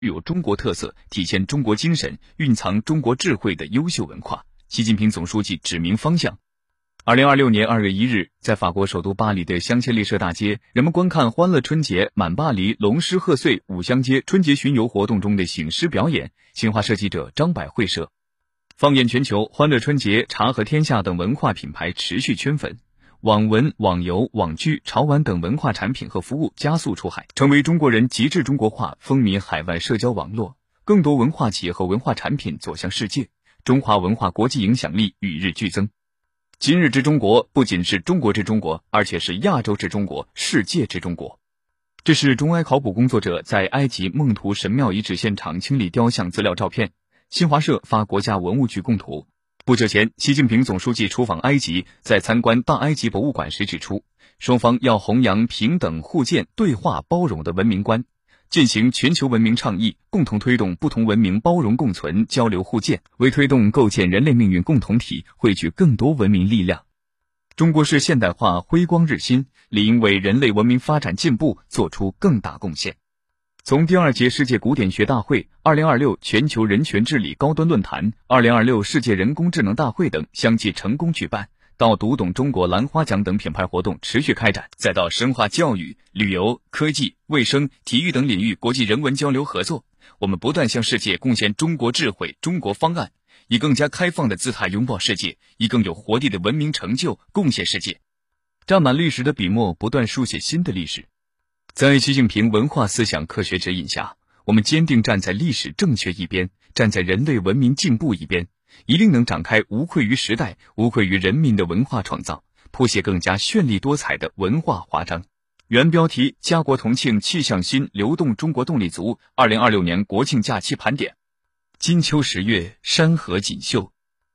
具有中国特色、体现中国精神、蕴藏中国智慧的优秀文化。习近平总书记指明方向。2026年2月1日，在法国首都巴黎的香榭丽舍大街，人们观看欢乐春节、满巴黎、龙狮贺岁、五香街春节巡游活动中的醒狮表演，新华社记者张柏会摄。放眼全球，欢乐春节、茶和天下等文化品牌持续圈粉，网文、网游、网剧、潮玩等文化产品和服务加速出海，成为中国人极致中国化、风靡海外社交网络。更多文化企业和文化产品走向世界，中华文化国际影响力与日俱增。今日之中国不仅是中国之中国，而且是亚洲之中国、世界之中国。这是中埃考古工作者在埃及孟图神庙遗址现场清理雕像资料照片，新华社发国家文物局供图。不久前，习近平总书记出访埃及，在参观大埃及博物馆时指出，双方要弘扬平等、互鉴、对话、包容的文明观，践行全球文明倡议，共同推动不同文明包容共存、交流互鉴，为推动构建人类命运共同体汇聚更多文明力量。中国式现代化辉光日新，理应为人类文明发展进步做出更大贡献。从第2届世界古典学大会、2026全球人权治理高端论坛、2026世界人工智能大会等相继成功举办，到读懂中国兰花奖等品牌活动持续开展，再到深化教育、旅游、科技、卫生、体育等领域国际人文交流合作，我们不断向世界贡献中国智慧、中国方案，以更加开放的姿态拥抱世界，以更有活力的文明成就贡献世界。沾满历史的笔墨不断书写新的历史。在习近平文化思想科学指引下，我们坚定站在历史正确一边，站在人类文明进步一边，一定能展开无愧于时代、无愧于人民的文化创造，谱写更加绚丽多彩的文化华章。原标题：家国同庆气象新，流动中国动力足，2026年国庆假期盘点。金秋10月，山河锦绣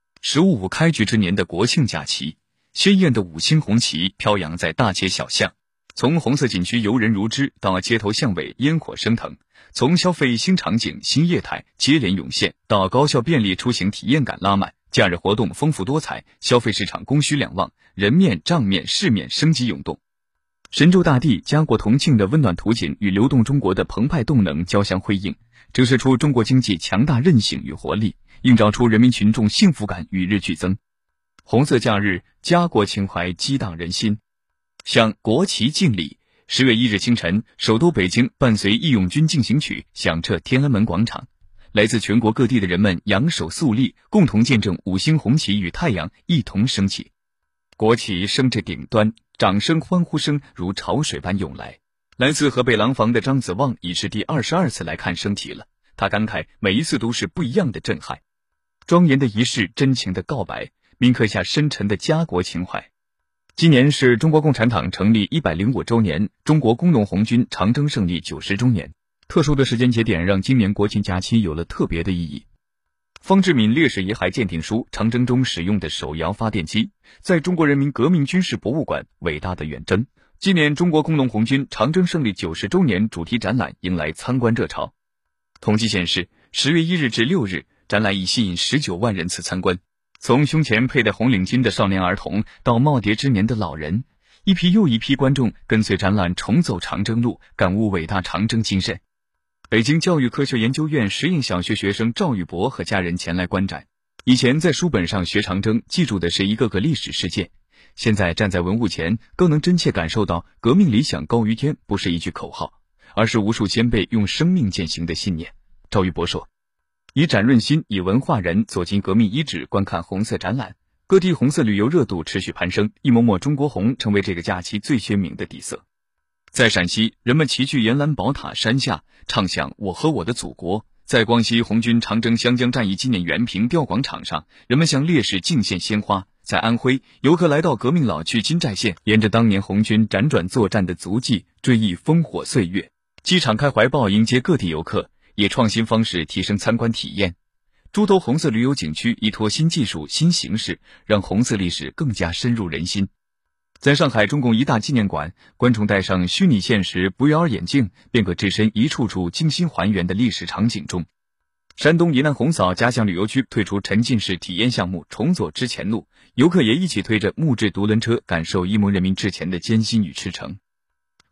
，15开局之年的国庆假期，鲜艳的5星红旗飘扬在大街小巷，从红色景区游人如织到街头巷尾烟火升腾，从消费新场景新业态接连涌现到高效便利出行体验感拉满，假日活动丰富多彩，消费市场供需两旺，人面、账面、市面生机涌动。神州大地、家国同庆的温暖图景与流动中国的澎湃动能交相辉映，折射出中国经济强大韧性与活力，映照出人民群众幸福感与日俱增。红色假日，家国情怀激荡人心。向国旗敬礼。10月1日清晨，首都北京伴随义勇军进行曲响彻天安门广场，来自全国各地的人们扬手肃立，共同见证5星红旗与太阳一同升起。国旗升至顶端，掌声欢呼声如潮水般涌来。来自河北廊坊的张子旺已是第22次来看升旗了，他感慨每一次都是不一样的震撼。庄严的仪式，真情的告白，铭刻下深沉的家国情怀。今年是中国共产党成立105周年，中国工农红军长征胜利90周年。特殊的时间节点让今年国庆假期有了特别的意义。方志敏烈士遗骸鉴定书，长征中使用的手摇发电机，在中国人民革命军事博物馆伟大的远征。今年中国工农红军长征胜利90周年主题展览迎来参观热潮。统计显示，10月1日至6日，展览已吸引19万人次参观。从胸前佩戴红领巾的少年儿童到耄耋之年的老人，一批又一批观众跟随展览重走长征路，感悟伟大长征精神。北京教育科学研究院实验小学学生赵玉博和家人前来观展。以前在书本上学长征，记住的是一个个历史事件，现在站在文物前，更能真切感受到革命理想高于天不是一句口号，而是无数先辈用生命践行的信念。赵玉博说，以展润心，以文化人走进革命遗址，观看红色展览，各地红色旅游热度持续攀升，一抹抹中国红成为这个假期最鲜明的底色。在陕西，人们齐聚延兰宝塔山下，唱响我和我的祖国。在广西红军长征湘江战役纪念园凭吊广场上，人们向烈士敬献鲜花。在安徽，游客来到革命老区金寨县，沿着当年红军辗转作战的足迹，追忆烽火岁月。机场开怀抱迎接各地游客，以创新方式提升参观体验。猪头红色旅游景区依托新技术、新形式，让红色历史更加深入人心。在上海中共一大纪念馆，观众戴上虚拟现实 VR 眼镜，便可置身一处处精心还原的历史场景中。山东沂南红枣家乡旅游区推出沉浸式体验项目重走之前路，游客也一起推着木质独轮车，感受一盟人民之前的艰辛与驰骋。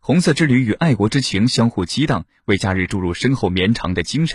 红色之旅与爱国之情相互激荡，为假日注入深厚绵长的精神。